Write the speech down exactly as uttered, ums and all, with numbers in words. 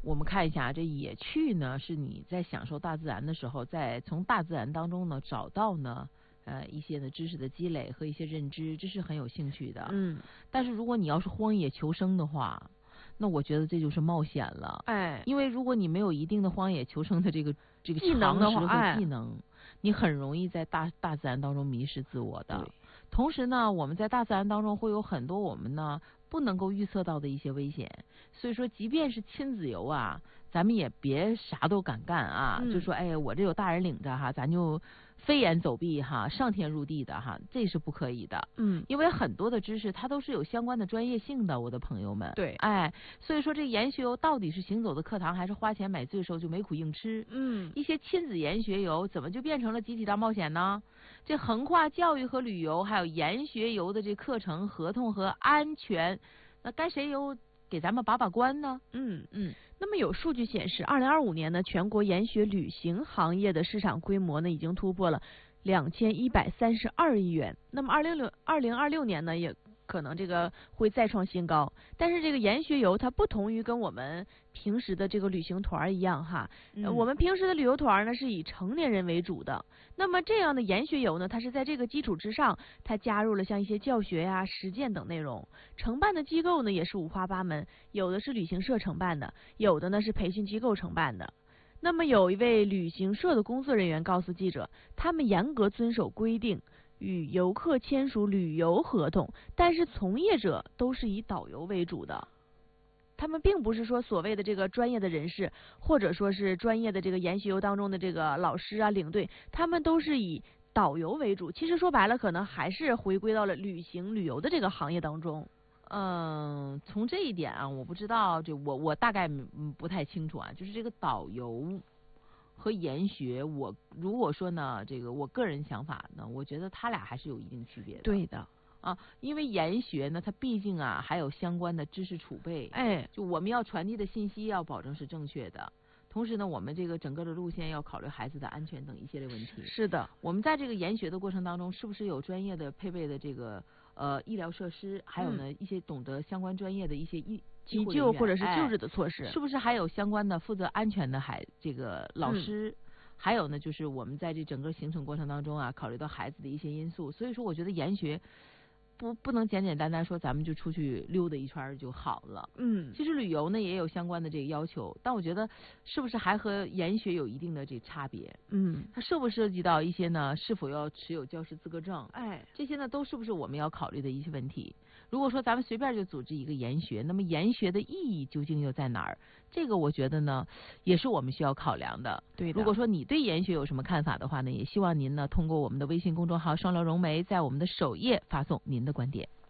我们看一下这野趣呢，是你在享受大自然的时候，在从大自然当中呢找到呢呃一些的知识的积累和一些认知，这是很有兴趣的。 嗯， 但是如果你要是荒野求生的话，那我觉得这就是冒险了。 哎， 因为如果你没有一定的荒野求生的这个这个技能的常识话， 和技能，你很容易在大大自然当中迷失自我的。 对。 同时呢，我们在大自然当中会有很多我们呢不能够预测到的一些危险，所以说即便是亲子游啊，咱们也别啥都敢干啊， 嗯、 就说哎呀我这有大人领着哈，咱就飞檐走壁哈，上天入地的哈，这是不可以的。 嗯， 因为很多的知识它都是有相关的专业性的，我的朋友们。 对， 哎，所以说这研学游到底是行走的课堂，还是花钱买罪受就没苦硬吃？ 嗯， 一些亲子研学游怎么就变成了集体大冒险呢？这横跨教育和旅游，还有研学游的这课程合同和安全，那该谁有给咱们把把关呢？ 嗯嗯。 那么有数据显示，二零二五年呢，全国研学旅行行业的市场规模呢，已经突破了两千一百三十二亿元。那么二零六二零二六年呢，也可能这个会再创新高。但是这个研学游它不同于跟我们平时的这个旅行团一样哈、嗯呃，我们平时的旅游团呢是以成年人为主的。那么这样的研学游呢，它是在这个基础之上，它加入了像一些教学呀、啊、实践等内容。承办的机构呢也是五花八门，有的是旅行社承办的，有的呢是培训机构承办的。那么有一位旅行社的工作人员告诉记者，他们严格遵守规定，与游客签署旅游合同，但是从业者都是以导游为主的。他们并不是说所谓的这个专业的人士，或者说是专业的这个研学游当中的这个老师啊、领队，他们都是以导游为主。其实说白了，可能还是回归到了旅行旅游的这个行业当中。 嗯，从这一点啊，我不知道，这我我大概嗯不太清楚啊。就是这个导游和研学，我如果说呢，这个我个人想法呢，我觉得他俩还是有一定区别的。 对的。 啊，因为研学呢，它毕竟啊还有相关的知识储备， 哎， 就我们要传递的信息要保证是正确的，同时呢，我们这个整个的路线要考虑孩子的安全等一系列问题。 是的， 我们在这个研学的过程当中，是不是有专业的配备的这个呃医疗设施，还有呢、嗯、一些懂得相关专业的一些医急救或者是救治的措施、 哎，是不是还有相关的负责安全的孩这个老师？嗯，还有呢，就是我们在这整个行程过程当中啊，考虑到孩子的一些因素，所以说我觉得研学。不不能简简单单说咱们就出去溜达一圈就好了。 嗯， 其实旅游呢也有相关的这个要求，但我觉得是不是还和研学有一定的这差别？ 嗯， 它涉不涉及到一些呢？是否要持有教师资格证？ 哎， 这些呢都是不是我们要考虑的一些问题？如果说咱们随便就组织一个研学，那么研学的意义究竟又在哪儿？这个我觉得呢也是我们需要考量的。 对的。 如果说你对研学有什么看法的话呢，也希望您呢通过我们的微信公众号双聊融媒，在我们的首页发送您的观点。